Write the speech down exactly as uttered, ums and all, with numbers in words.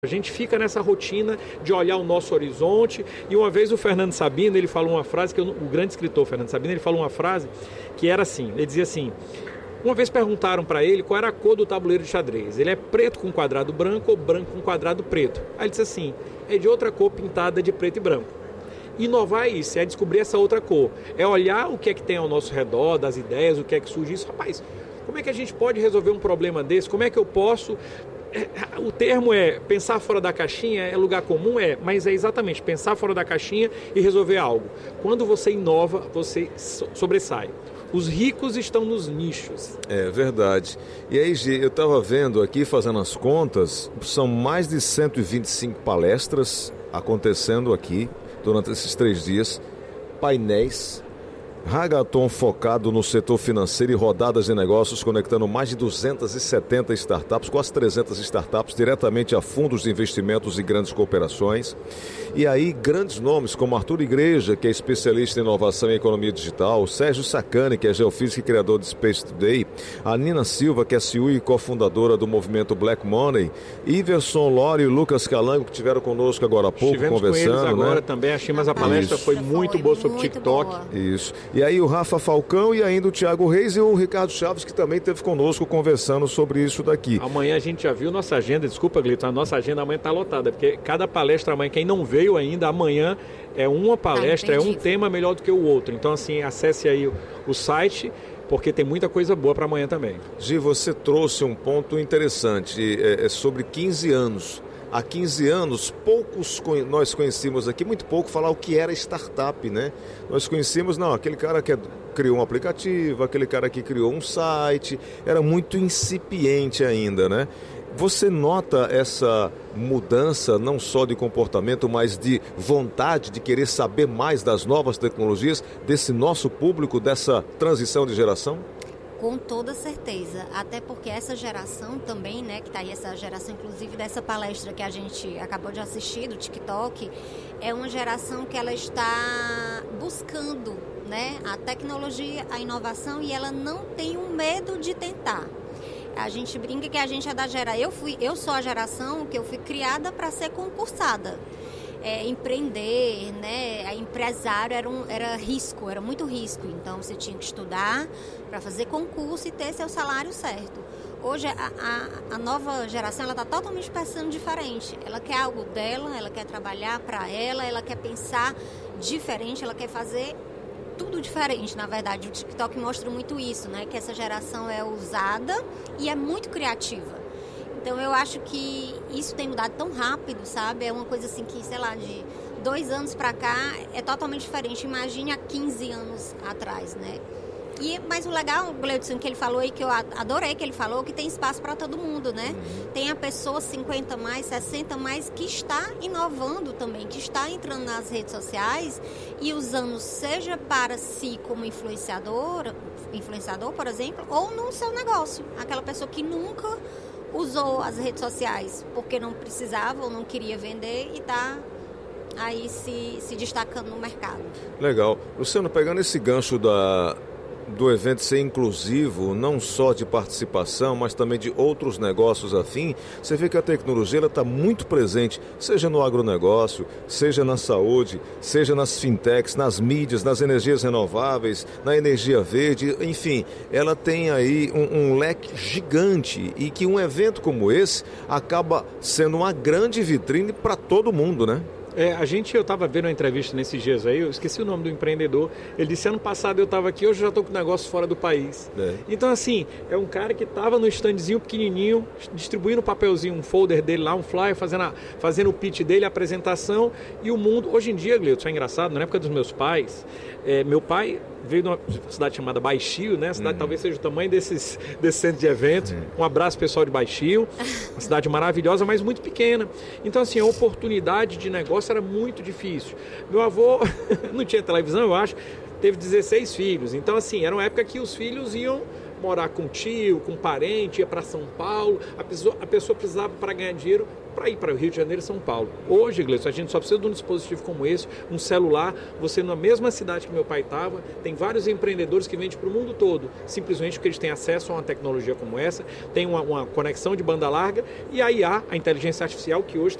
A gente fica nessa rotina de olhar o nosso horizonte, e uma vez o Fernando Sabino, ele falou uma frase, que eu, o grande escritor Fernando Sabino, ele falou uma frase que era assim, ele dizia assim, uma vez perguntaram para ele qual era a cor do tabuleiro de xadrez, ele é preto com quadrado branco ou branco com quadrado preto? Aí ele disse assim, é de outra cor pintada de preto e branco. Inovar é isso, é descobrir essa outra cor, é olhar o que é que tem ao nosso redor, das ideias, o que é que surge isso, rapaz, como é que a gente pode resolver um problema desse, como é que eu posso... O termo é pensar fora da caixinha, é lugar comum, é, mas é exatamente pensar fora da caixinha e resolver algo. Quando você inova, você sobressai. Os ricos estão nos nichos. É verdade. E aí, Gi, eu estava vendo aqui, fazendo as contas, são mais de cento e vinte e cinco palestras acontecendo aqui durante esses três dias, painéis, hackathon focado no setor financeiro e rodadas de negócios conectando mais de duzentas e setenta startups, quase trezentas startups, diretamente a fundos de investimentos e grandes cooperações. E aí grandes nomes como Arthur Igreja, que é especialista em inovação e economia digital, Sérgio Sacani, que é geofísico e criador de Space Today, a Nina Silva, que é C E O e cofundadora do movimento Black Money, Iverson Lore e Lucas Calango, que estiveram conosco agora há pouco. Estivemos conversando. Com eles agora, né? também, achei, mas a palestra Isso. foi muito foi boa sobre muito TikTok. boa. Isso. E aí o Rafa Falcão e ainda o Thiago Reis e o Ricardo Chaves, que também esteve conosco conversando sobre isso daqui. Amanhã a gente já viu nossa agenda, desculpa, Glito, a nossa agenda amanhã está lotada, porque cada palestra amanhã, quem não veio ainda, amanhã é uma palestra, ah, é um tema melhor do que o outro. Então, assim, acesse aí o, o site, porque tem muita coisa boa para amanhã também. Gi, você trouxe um ponto interessante, é, é sobre quinze anos. Há quinze anos, poucos nós conhecíamos aqui, muito pouco, falar o que era startup, né? Nós conhecíamos, não, aquele cara que criou um aplicativo, aquele cara que criou um site, era muito incipiente ainda, né? Você nota essa mudança não só de comportamento, mas de vontade de querer saber mais das novas tecnologias, desse nosso público, dessa transição de geração? Com toda certeza, até porque essa geração também, né, que está aí, essa geração inclusive dessa palestra que a gente acabou de assistir, do TikTok, é uma geração que ela está buscando, né, a tecnologia, a inovação, e ela não tem um medo de tentar. A gente brinca que a gente é da geração, eu, fui, eu sou a geração que eu fui criada para ser concursada. É, empreender, né, a empresário era, um, era risco, era muito risco, então você tinha que estudar para fazer concurso e ter seu salário certo. Hoje a, a, a nova geração está totalmente pensando diferente, ela quer algo dela, ela quer trabalhar para ela, ela quer pensar diferente, ela quer fazer tudo diferente, na verdade. O TikTok mostra muito isso, né, que essa geração é ousada e é muito criativa. Então, eu acho que isso tem mudado tão rápido, sabe? É uma coisa assim que, sei lá, de dois anos para cá é totalmente diferente. Imagine há quinze anos atrás, né? E, mas o legal, Gleudson, que ele falou aí, que eu adorei que ele falou, que tem espaço para todo mundo, né? Tem a pessoa cinquenta mais, sessenta mais, que está inovando também, que está entrando nas redes sociais e usando, seja para si como influenciador, influenciador, por exemplo, ou no seu negócio. Aquela pessoa que nunca usou as redes sociais porque não precisava ou não queria vender e está aí se, se destacando no mercado. Legal. Luciano, pegando esse gancho da, do evento ser inclusivo, não só de participação, mas também de outros negócios afim, você vê que a tecnologia está muito presente, seja no agronegócio, seja na saúde, seja nas fintechs, nas mídias, nas energias renováveis, na energia verde, enfim, ela tem aí um, um leque gigante e que um evento como esse acaba sendo uma grande vitrine para todo mundo, né? É, a gente, eu estava vendo uma entrevista nesses dias aí, eu esqueci o nome do empreendedor, ele disse, ano passado eu estava aqui, hoje eu já estou com negócio fora do país. É. Então, assim, é um cara que estava no standzinho pequenininho, distribuindo um papelzinho, um folder dele lá, um flyer, fazendo, a, fazendo o pitch dele, a apresentação, e o mundo, hoje em dia, Gleuton, é engraçado, na época dos meus pais, é, meu pai veio de uma cidade chamada Baixio, né? A cidade uhum. talvez seja o tamanho desses, desse centro de eventos. Uhum. Um abraço pessoal de Baixio, uma cidade maravilhosa, mas muito pequena. Então, assim, a oportunidade de negócio era muito difícil. Meu avô não tinha televisão, eu acho, teve dezesseis filhos. Então, assim, era uma época que os filhos iam morar com tio, com parente, ia para São Paulo. A pessoa, a pessoa precisava, para ganhar dinheiro, para ir para o Rio de Janeiro e São Paulo. Hoje, Gleison, a gente só precisa de um dispositivo como esse, um celular. Você, na mesma cidade que meu pai estava, tem vários empreendedores que vendem para o mundo todo, simplesmente porque eles têm acesso a uma tecnologia como essa, tem uma, uma conexão de banda larga, e a I A, a inteligência artificial, que hoje